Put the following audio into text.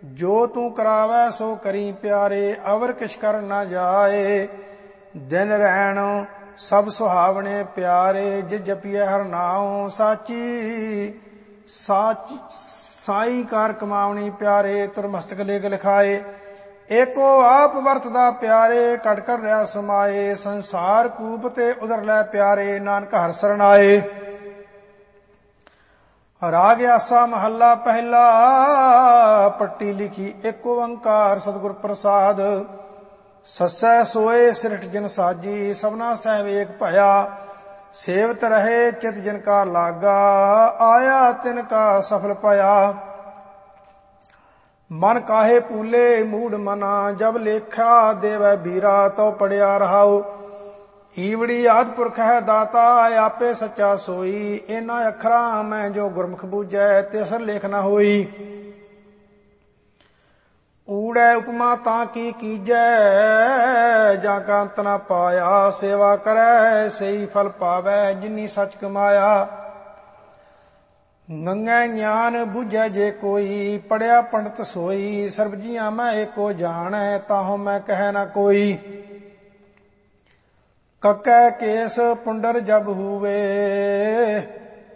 जो तू करावै सो करी प्यारे, अवर किछ कर न जाए। दिन रैन सब सुहावने प्यारे, जिस जपिए हर नाम साची। साई कार कमावनी प्यारे, तुर मस्तक लेख लिखाए। एको आप वरतदा प्यारे, कट कर रहा समाए। संसार कूप ते उधर लै प्यारे, नानक हर सरनाए। राग आसा महला पहला, पट्टी लिखी एक ओंकार सतगुर प्रसाद। ससै सोए सृष्ट जिन साजी, सबना सहवेक भया। सेवत रहे चित जिनका लागा, आया तिनका सफल पया। मन काहे पूले मूड मना, जब लेखा देवै बीरा, तो पढ़िया रहाओ। ईवड़ी आद पुरख है दाता, आपे सच्चा सोई। इना अखरा मैं जो गुरमुख बूझै, तिसर लेख न होई। ऊड़ै उपमा तां कीजै, जाका अंत न पाया। सेवा करै सही फल पावै, जिनी सच कमाया। गंगै ज्ञान बूझै जे कोई, पढ़िया पंडित सोई। सर्ब जियां मैं एको जानै, ताहु मैं कह न कोई। ककै केस पुंडर जब हुए,